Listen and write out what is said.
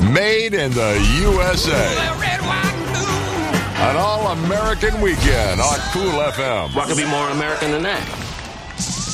Made in the USA. An all-American weekend on Cool FM. What could be more American than that?